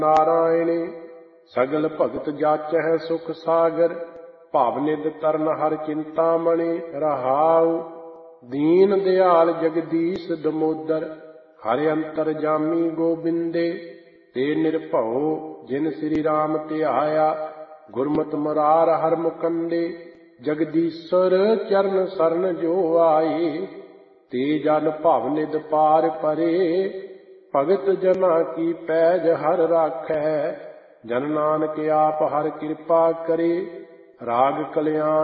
नारायणे सगल भगत जाचै सुख सागर भव निध तरन हर चिंतामणि रहाउ। दीन दयाल जगदीश दमोदर हरि अंतर जामी गोबिंदे ते निर्भउ जिन श्री राम ध्याया गुरमत मुरार हर मुकंदे। जगदीश्वर चरण सरन जो आए ते जन भव निध पार परे। भगत जना की पैज हर राखै जन नानक आप हर कृपा करे। राग कल्याण